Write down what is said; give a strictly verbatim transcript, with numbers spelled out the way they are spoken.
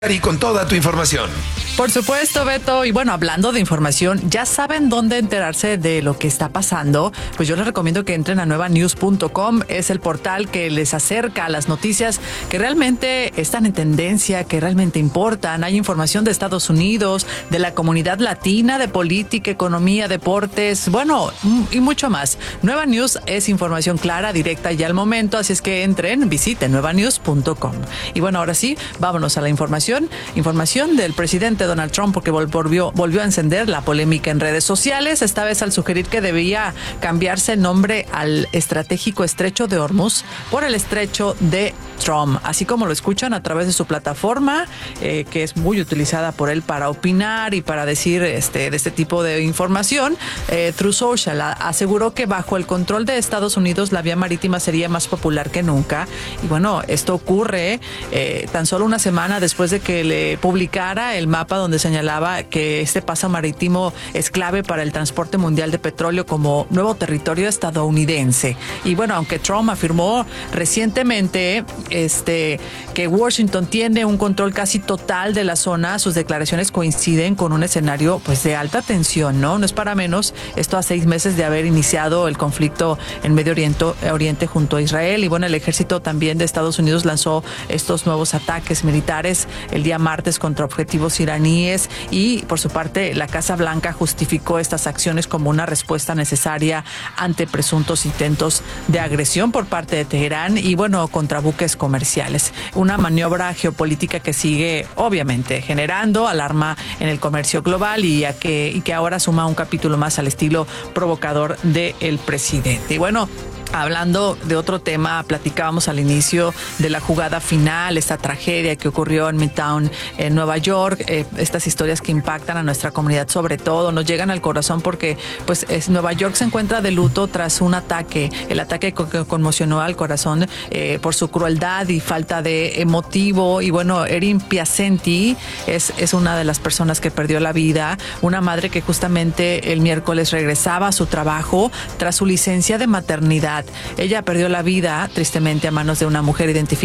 Y con toda tu información. Por supuesto, Beto. Y bueno, hablando de información, ¿ya saben dónde enterarse de lo que está pasando? Pues yo les recomiendo que entren a nueva news punto com. Es el portal que les acerca a las noticias que realmente están en tendencia, que realmente importan. Hay información de Estados Unidos, de la comunidad latina, de política, economía, deportes, bueno, y mucho más. Nueva News es información clara, directa y al momento, así es que entren, visiten nueva news punto com. Y bueno, ahora sí, vámonos a la información. Información del presidente Donald Trump, porque volvió, volvió a encender la polémica en redes sociales, esta vez al sugerir que debía cambiarse el nombre al estratégico estrecho de Hormuz por el estrecho de Trump, así como lo escuchan a través de su plataforma, eh, que es muy utilizada por él para opinar y para decir este, de este tipo de información. eh, Truth Social a, aseguró que bajo el control de Estados Unidos la vía marítima sería más popular que nunca. Y bueno, esto ocurre eh, tan solo una semana después de que le publicara el mapa donde señalaba que este paso marítimo es clave para el transporte mundial de petróleo como nuevo territorio estadounidense. Y bueno, aunque Trump afirmó recientemente este, que Washington tiene un control casi total de la zona, sus declaraciones coinciden con un escenario pues de alta tensión, ¿no? No es para menos, esto a seis meses de haber iniciado el conflicto en Medio Oriente, Oriente junto a Israel. Y bueno, el ejército también de Estados Unidos lanzó estos nuevos ataques militares el día martes contra objetivos iraníes y por su parte la Casa Blanca justificó estas acciones como una respuesta necesaria ante presuntos intentos de agresión por parte de Teherán y bueno, contra buques comerciales. Una maniobra geopolítica que sigue obviamente generando alarma en el comercio global y, a que, y que ahora suma un capítulo más al estilo provocador del presidente. Y bueno, hablando de otro tema, platicábamos al inicio de la jugada final, esta tragedia que ocurrió en Midtown, en Nueva York, eh, estas historias que impactan a nuestra comunidad sobre todo, nos llegan al corazón porque pues es, Nueva York se encuentra de luto tras un ataque, el ataque que conmocionó al corazón eh, por su crueldad y falta de motivo. Y bueno, Erin Piacenti es, es una de las personas que perdió la vida, una madre que justamente el miércoles regresaba a su trabajo tras su licencia de maternidad. Ella perdió la vida tristemente a manos de una mujer identificada